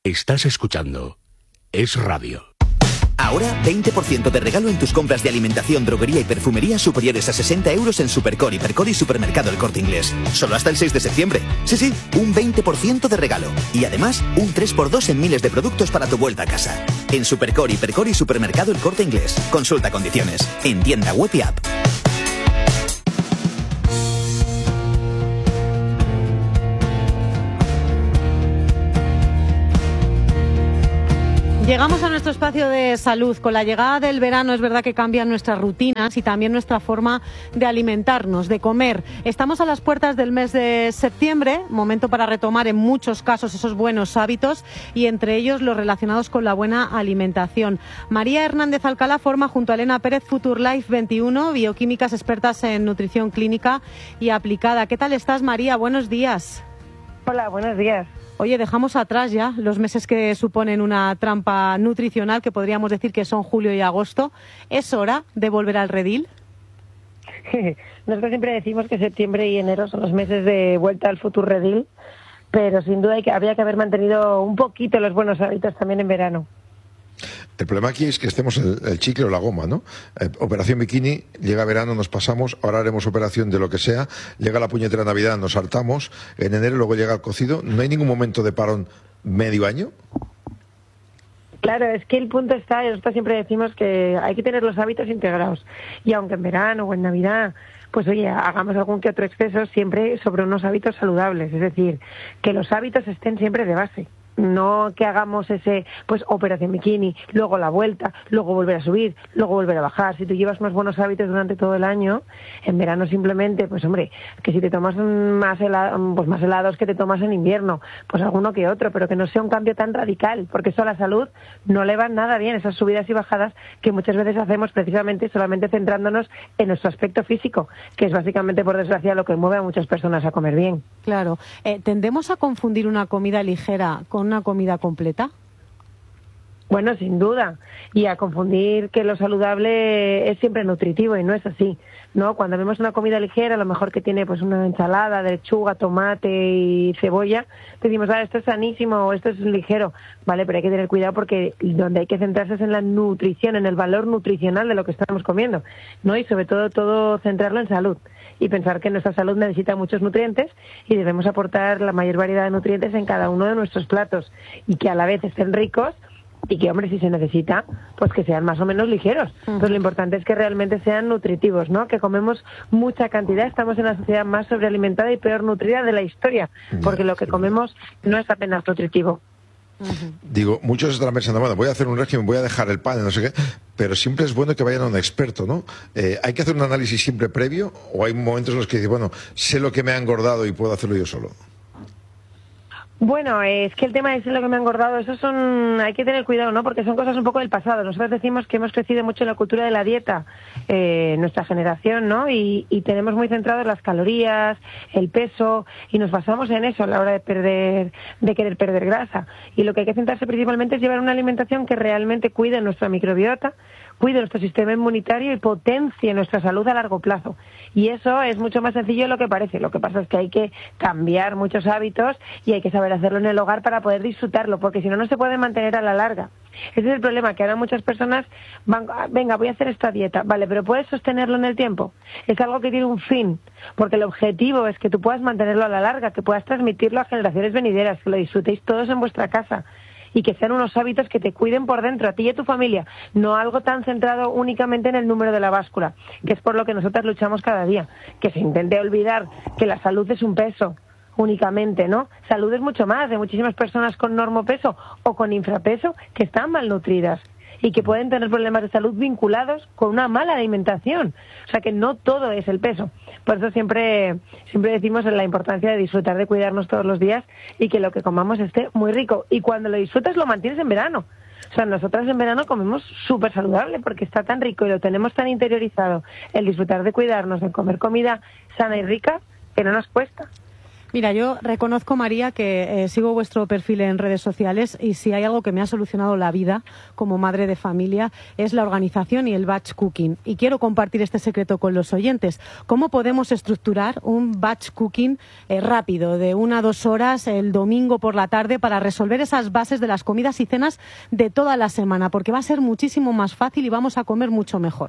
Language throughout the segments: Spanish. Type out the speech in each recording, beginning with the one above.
Estás escuchando Es Radio. Ahora 20% de regalo en tus compras de alimentación, droguería y perfumería superiores a 60 euros en Supercore, Hipercore y Supermercado El Corte Inglés. Solo hasta el 6 de septiembre. Sí, un 20% de regalo. Y además, un 3x2 en miles de productos para tu vuelta a casa. En Supercore, Hipercore y Supermercado El Corte Inglés. Consulta condiciones. En tienda web y app. Llegamos a nuestro espacio de salud. Con la llegada del verano es verdad que cambian nuestras rutinas y también nuestra forma de alimentarnos, de comer. Estamos a las puertas del mes de septiembre, momento para retomar en muchos casos esos buenos hábitos y entre ellos los relacionados con la buena alimentación. María Hernández Alcalá forma junto a Elena Pérez Future Life 21, bioquímicas expertas en nutrición clínica y aplicada. ¿Qué tal estás, María? Buenos días. Hola, buenos días. Oye, dejamos atrás ya los meses que suponen una trampa nutricional, que podríamos decir que son julio y agosto. ¿Es hora de volver al redil? Nosotros siempre decimos que septiembre y enero son los meses de vuelta al futuro redil, pero sin duda habría que haber mantenido un poquito los buenos hábitos también en verano. El problema aquí es que estemos el chicle o la goma, ¿no? Operación bikini, llega verano, nos pasamos, ahora haremos operación de lo que sea, llega la puñetera Navidad, nos saltamos, en enero luego llega el cocido. ¿No hay ningún momento de parón medio año? Claro, es que el punto está, y nosotros siempre decimos que hay que tener los hábitos integrados. Y aunque en verano o en Navidad, pues oye, hagamos algún que otro exceso, siempre sobre unos hábitos saludables. Es decir, que los hábitos estén siempre de base. No que hagamos pues operación bikini, luego la vuelta, luego volver a subir, luego volver a bajar. Si tú llevas unos buenos hábitos durante todo el año, en verano simplemente, pues hombre, que si te tomas más helados que te tomas en invierno, pues alguno que otro, pero que no sea un cambio tan radical, porque eso a la salud no le va nada bien, esas subidas y bajadas que muchas veces hacemos precisamente solamente centrándonos en nuestro aspecto físico, que es básicamente, por desgracia, lo que mueve a muchas personas a comer bien. Claro. ¿Tendemos a confundir una comida ligera con una comida completa? Bueno, sin duda. Y a confundir que lo saludable es siempre nutritivo, y no es así, ¿no? Cuando vemos una comida ligera, a lo mejor que tiene pues una ensalada de lechuga, tomate y cebolla, decimos, esto es sanísimo o esto es ligero, ¿vale? Pero hay que tener cuidado porque donde hay que centrarse es en la nutrición, en el valor nutricional de lo que estamos comiendo, ¿no? Y sobre todo centrarlo en salud y pensar que nuestra salud necesita muchos nutrientes y debemos aportar la mayor variedad de nutrientes en cada uno de nuestros platos y que a la vez estén ricos y que, hombre, si se necesita, pues que sean más o menos ligeros. Pues lo importante es que realmente sean nutritivos, ¿no? Que comemos mucha cantidad, estamos en la sociedad más sobrealimentada y peor nutrida de la historia, porque lo que comemos no es apenas nutritivo. Digo, muchos estarán pensando, bueno, voy a hacer un régimen, voy a dejar el pan, no sé qué, pero siempre es bueno que vayan a un experto, ¿no? ¿Hay que hacer un análisis siempre previo o hay momentos en los que dices, bueno, sé lo que me ha engordado y puedo hacerlo yo solo? Bueno, es que el tema de lo que me ha engordado, hay que tener cuidado, ¿no? Porque son cosas un poco del pasado. Nosotros decimos que hemos crecido mucho en la cultura de la dieta, nuestra generación, ¿no? Y tenemos muy centradas las calorías, el peso, y nos basamos en eso a la hora de querer perder grasa. Y lo que hay que centrarse principalmente es llevar una alimentación que realmente cuide nuestra microbiota, cuide nuestro sistema inmunitario y potencie nuestra salud a largo plazo. Y eso es mucho más sencillo de lo que parece. Lo que pasa es que hay que cambiar muchos hábitos y hay que saber hacerlo en el hogar para poder disfrutarlo, porque si no, no se puede mantener a la larga. Ese es el problema, que ahora muchas personas van, venga, voy a hacer esta dieta, vale, pero ¿puedes sostenerlo en el tiempo? Es algo que tiene un fin, porque el objetivo es que tú puedas mantenerlo a la larga, que puedas transmitirlo a generaciones venideras, que lo disfrutéis todos en vuestra casa y que sean unos hábitos que te cuiden por dentro, a ti y a tu familia, no algo tan centrado únicamente en el número de la báscula, que es por lo que nosotras luchamos cada día, que se intente olvidar que la salud es un peso únicamente, ¿no? Salud es mucho más, de muchísimas personas con normopeso o con infrapeso que están malnutridas y que pueden tener problemas de salud vinculados con una mala alimentación. O sea que no todo es el peso. Por eso siempre decimos la importancia de disfrutar, de cuidarnos todos los días y que lo que comamos esté muy rico. Y cuando lo disfrutas lo mantienes en verano. O sea, nosotras en verano comemos súper saludable porque está tan rico y lo tenemos tan interiorizado, el disfrutar de cuidarnos, de comer comida sana y rica, que no nos cuesta. Mira, yo reconozco, María, que sigo vuestro perfil en redes sociales y si hay algo que me ha solucionado la vida como madre de familia es la organización y el batch cooking. Y quiero compartir este secreto con los oyentes. ¿Cómo podemos estructurar un batch cooking rápido, de 1 a 2 horas el domingo por la tarde, para resolver esas bases de las comidas y cenas de toda la semana? Porque va a ser muchísimo más fácil y vamos a comer mucho mejor.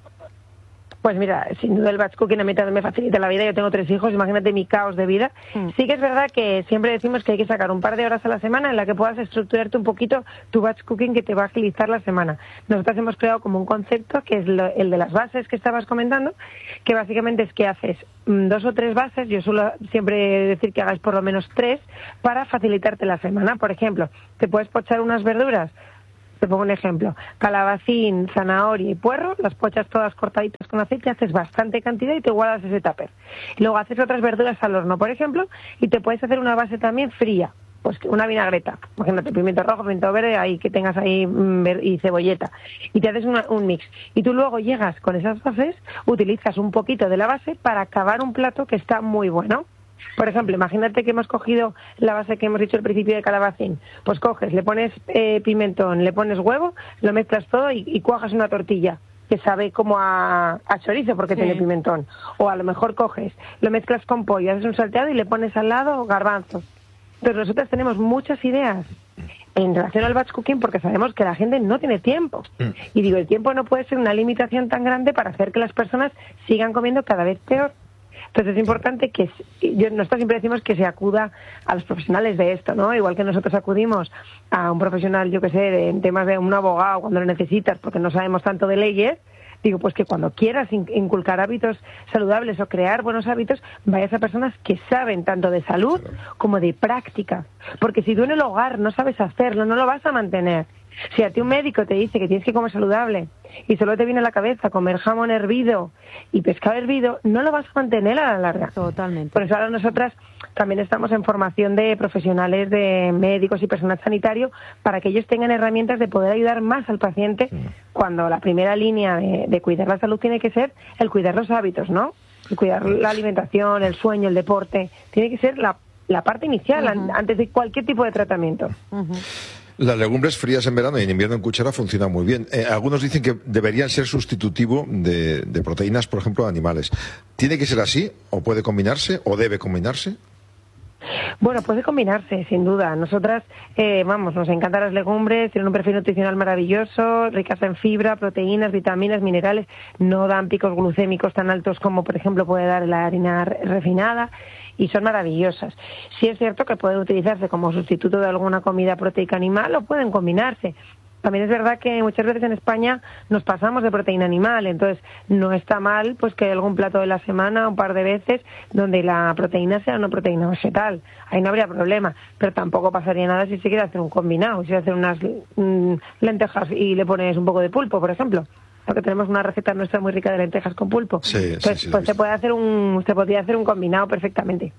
Pues mira, sin duda el batch cooking a mí también me facilita la vida. Yo tengo 3 hijos, imagínate mi caos de vida. Sí que es verdad que siempre decimos que hay que sacar un par de horas a la semana en la que puedas estructurarte un poquito tu batch cooking, que te va a agilizar la semana. Nosotros hemos creado como un concepto que es el de las bases que estabas comentando, que básicamente es que haces 2 o 3 bases. Yo suelo siempre decir que hagas por lo menos 3 para facilitarte la semana. Por ejemplo, te puedes pochar unas verduras. Te pongo un ejemplo: calabacín, zanahoria y puerro, las pochas todas cortaditas con aceite, haces bastante cantidad y te guardas ese tupper. Y luego haces otras verduras al horno, por ejemplo, y te puedes hacer una base también fría, pues una vinagreta, imagínate, pimiento rojo, pimiento verde, ahí que tengas ahí y cebolleta, y te haces un mix. Y tú luego llegas con esas bases, utilizas un poquito de la base para acabar un plato que está muy bueno. Por ejemplo, imagínate que hemos cogido la base que hemos dicho al principio de calabacín. Pues coges, le pones pimentón, le pones huevo, lo mezclas todo y cuajas una tortilla que sabe como a chorizo porque tiene pimentón. O a lo mejor coges, lo mezclas con pollo, haces un salteado y le pones al lado garbanzos. Entonces nosotros tenemos muchas ideas en relación al batch cooking porque sabemos que la gente no tiene tiempo. Y digo, el tiempo no puede ser una limitación tan grande para hacer que las personas sigan comiendo cada vez peor. Entonces es importante que, nosotros siempre decimos que se acuda a los profesionales de esto, ¿no? Igual que nosotros acudimos a un profesional, yo que sé, en temas de un abogado cuando lo necesitas porque no sabemos tanto de leyes, digo, pues que cuando quieras inculcar hábitos saludables o crear buenos hábitos, vayas a personas que saben tanto de salud como de práctica. Porque si tú en el hogar no sabes hacerlo, no lo vas a mantener. Si a ti un médico te dice que tienes que comer saludable y solo te viene a la cabeza comer jamón hervido y pescado hervido, no lo vas a mantener a la larga. Totalmente. Por eso ahora nosotras también estamos en formación de profesionales, de médicos y personal sanitario, para que ellos tengan herramientas de poder ayudar más al paciente cuando la primera línea de cuidar la salud tiene que ser el cuidar los hábitos, ¿no? El cuidar la alimentación, el sueño, el deporte. Tiene que ser la parte inicial antes de cualquier tipo de tratamiento. Las legumbres frías en verano y en invierno en cuchara funcionan muy bien. Algunos dicen que deberían ser sustitutivo de proteínas, por ejemplo, de animales. ¿Tiene que ser así? ¿O puede combinarse? ¿O debe combinarse? Bueno, puede combinarse, sin duda. Nosotras, nos encantan las legumbres, tienen un perfil nutricional maravilloso, ricas en fibra, proteínas, vitaminas, minerales, no dan picos glucémicos tan altos como, por ejemplo, puede dar la harina refinada, y son maravillosas. Sí es cierto que pueden utilizarse como sustituto de alguna comida proteica animal o pueden combinarse. También es verdad que muchas veces en España nos pasamos de proteína animal, entonces no está mal pues que algún plato de la semana, un par de veces, donde la proteína sea una proteína vegetal. Ahí no habría problema, pero tampoco pasaría nada si se quiere hacer un combinado, si hacer unas lentejas y le pones un poco de pulpo, por ejemplo. Porque tenemos una receta nuestra muy rica de lentejas con pulpo. Sí, pues se podría hacer un combinado perfectamente.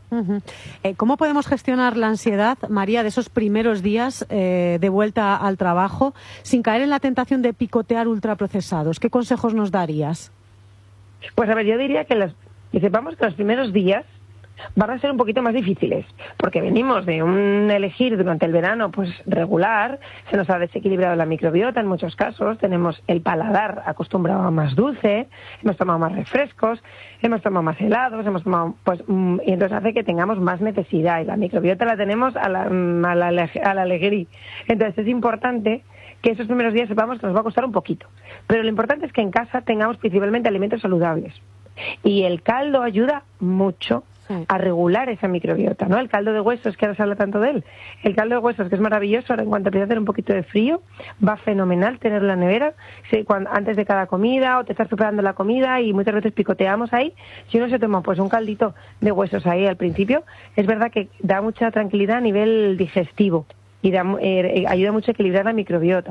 ¿Cómo podemos gestionar la ansiedad, María, de esos primeros días de vuelta al trabajo sin caer en la tentación de picotear ultraprocesados? ¿Qué consejos nos darías? Pues a ver, yo diría que sepamos que los primeros días van a ser un poquito más difíciles, porque venimos de un elegir durante el verano pues regular, se nos ha desequilibrado la microbiota en muchos casos, tenemos el paladar acostumbrado a más dulce, hemos tomado más refrescos, hemos tomado más helados, hemos tomado y entonces hace que tengamos más necesidad y la microbiota la tenemos a la alegría. Entonces es importante que esos primeros días sepamos que nos va a costar un poquito, pero lo importante es que en casa tengamos principalmente alimentos saludables y el caldo ayuda mucho a regular esa microbiota, ¿no? El caldo de huesos, que ahora se habla tanto de él. El caldo de huesos, que es maravilloso, ahora en cuanto empieza a hacer un poquito de frío, va fenomenal tenerlo en la nevera, antes de cada comida, o te estás preparando la comida y muchas veces picoteamos ahí. Si uno se toma pues un caldito de huesos ahí al principio, es verdad que da mucha tranquilidad a nivel digestivo y ayuda mucho a equilibrar la microbiota.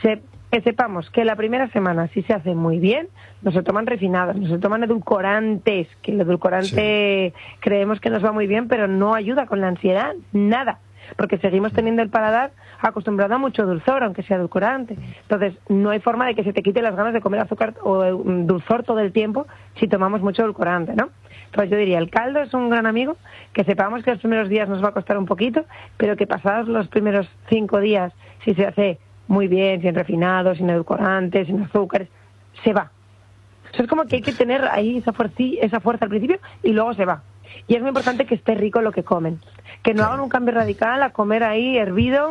Que sepamos que la primera semana, si se hace muy bien, no se toman refinados, no se toman edulcorantes, que el edulcorante creemos que nos va muy bien, pero no ayuda con la ansiedad, nada, porque seguimos teniendo el paladar acostumbrado a mucho dulzor, aunque sea edulcorante. Entonces, no hay forma de que se te quite las ganas de comer azúcar o dulzor todo el tiempo si tomamos mucho edulcorante, ¿no? Pues yo diría, el caldo es un gran amigo, que sepamos que los primeros días nos va a costar un poquito, pero que pasados los primeros 5 días, si se hace muy bien, sin refinados, sin edulcorantes, sin azúcares, se va. Eso es como que hay que tener ahí esa fuerza al principio y luego se va. Y es muy importante que esté rico lo que comen. Que no hagan un cambio radical a comer ahí hervido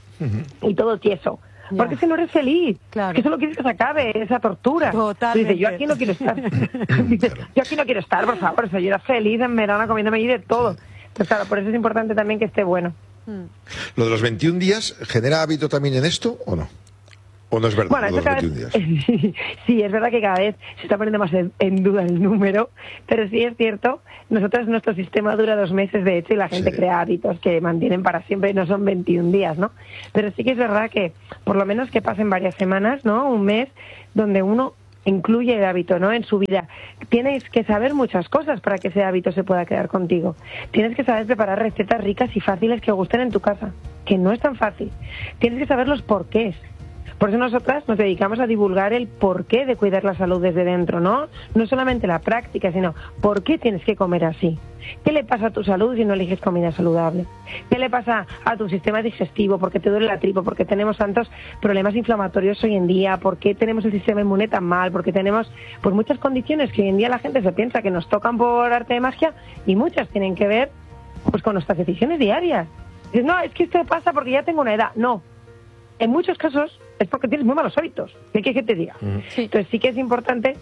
y todo tieso. Ya. Porque si no eres feliz, Claro. que solo quieres que se acabe esa tortura. Totalmente. Dices, yo aquí no quiero estar. Dices, yo aquí no quiero estar, por favor. Yo era feliz en verano comiéndome allí de todo. Entonces, claro, por eso es importante también que esté bueno. ¿Lo de los 21 días genera hábito también en esto o no? ¿O no es verdad, Bueno, lo de esto los cada 21 días? vez, sí, es verdad que cada vez se está poniendo más en duda el número, pero sí es cierto, nuestro sistema dura 2 meses, de hecho, y la gente crea hábitos que mantienen para siempre, no son 21 días, ¿no? Pero sí que es verdad que, por lo menos que pasen varias semanas, ¿no? Un mes, donde uno incluye el hábito, ¿no? En su vida. Tienes que saber muchas cosas para que ese hábito se pueda quedar contigo. Tienes que saber preparar recetas ricas y fáciles que gusten en tu casa, que no es tan fácil. Tienes que saber los porqués. Por eso nosotras nos dedicamos a divulgar el porqué de cuidar la salud desde dentro, ¿no? No solamente la práctica, sino por qué tienes que comer así. ¿Qué le pasa a tu salud si no eliges comida saludable? ¿Qué le pasa a tu sistema digestivo? ¿Por qué te duele la tripa? ¿Por qué tenemos tantos problemas inflamatorios hoy en día? ¿Por qué tenemos el sistema inmune tan mal? ¿Por qué tenemos pues muchas condiciones que hoy en día la gente se piensa que nos tocan por arte de magia y muchas tienen que ver pues con nuestras decisiones diarias? Dices, no, es que esto pasa porque ya tengo una edad. No. En muchos casos es porque tienes muy malos hábitos. ¿Qué quieres que te diga? Sí. Entonces sí que es importante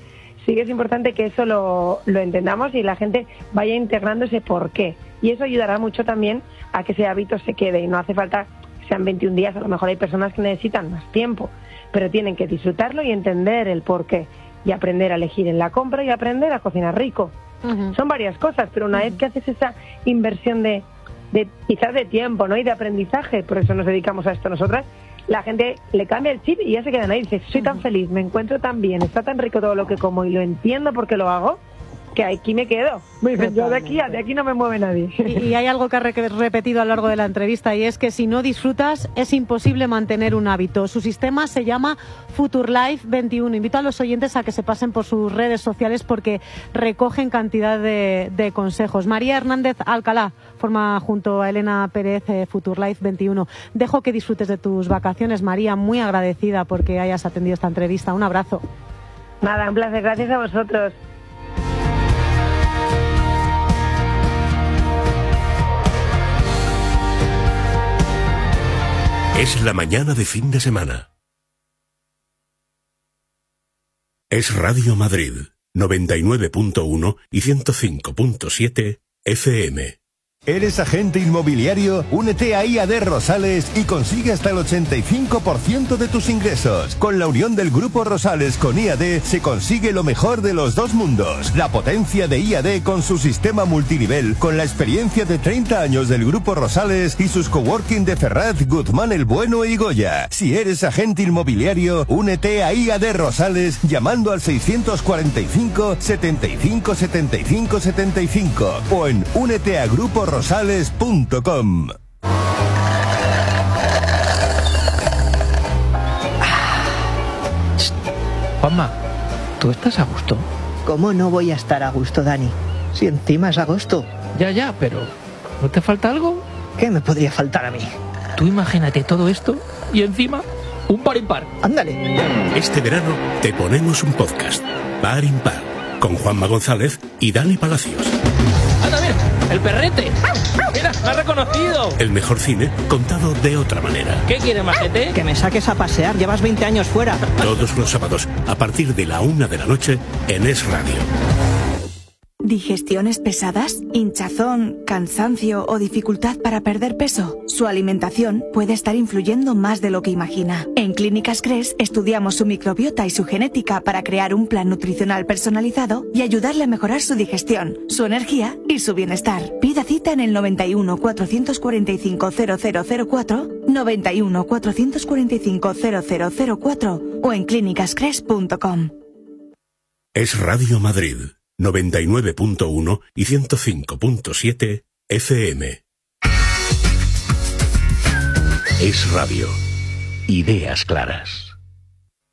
que eso lo entendamos y la gente vaya integrando ese porqué. Y eso ayudará mucho también a que ese hábito se quede. Y no hace falta que sean 21 días, a lo mejor hay personas que necesitan más tiempo, pero tienen que disfrutarlo y entender el porqué. Y aprender a elegir en la compra y aprender a cocinar rico. Son varias cosas, pero una vez que haces esa inversión de quizás de tiempo, ¿no? Y de aprendizaje, por eso nos dedicamos a esto nosotras, la gente le cambia el chip y ya se quedan ahí. Dice, soy tan feliz, me encuentro tan bien, está tan rico todo lo que como y lo entiendo porque lo hago, que aquí me quedo. Yo de aquí no me mueve nadie. Y hay algo que ha repetido a lo largo de la entrevista, y es que si no disfrutas es imposible mantener un hábito. Su sistema se llama Futurlife 21. Invito a los oyentes a que se pasen por sus redes sociales porque recogen cantidad de consejos. María Hernández Alcalá forma junto a Elena Pérez Futurlife 21. Dejo que disfrutes de tus vacaciones, María, muy agradecida porque hayas atendido esta entrevista. Un abrazo. Nada, un placer, gracias a vosotros. Es la mañana de fin de semana. Es Radio Madrid, 99.1 y 105.7 FM. ¿Eres agente inmobiliario? Únete a IAD Rosales y consigue hasta el 85% de tus ingresos. Con la unión del Grupo Rosales con IAD se consigue lo mejor de los dos mundos. La potencia de IAD con su sistema multinivel, con la experiencia de 30 años del Grupo Rosales y sus coworking de Ferraz, Guzmán el Bueno y Goya. Si eres agente inmobiliario, únete a IAD Rosales llamando al 645 75 75 75 o en únete a gruporosales.com. Juanma, ¿tú estás a gusto? ¿Cómo no voy a estar a gusto, Dani? Si encima es agosto. Ya, pero ¿no te falta algo? ¿Qué me podría faltar a mí? Tú imagínate todo esto y encima un par impar. Ándale. Este verano te ponemos un podcast, Par Impar, con Juanma González y Dani Palacios. ¡Anda, mira! ¡El perrete! ¡Mira, me ha reconocido! El mejor cine contado de otra manera. ¿Qué quieres, majete? Que me saques a pasear, llevas 20 años fuera. Todos los sábados, a partir de la 1 de la noche, en Es Radio. ¿Digestiones pesadas? ¿Hinchazón, cansancio o dificultad para perder peso? Su alimentación puede estar influyendo más de lo que imagina. En Clínicas Cres estudiamos su microbiota y su genética para crear un plan nutricional personalizado y ayudarle a mejorar su digestión, su energía y su bienestar. Pida cita en el 91 445 0004, 91 445 0004 o en clínicascres.com. Es Radio Madrid, 99.1 y 105.7 FM. Es Radio. Ideas claras.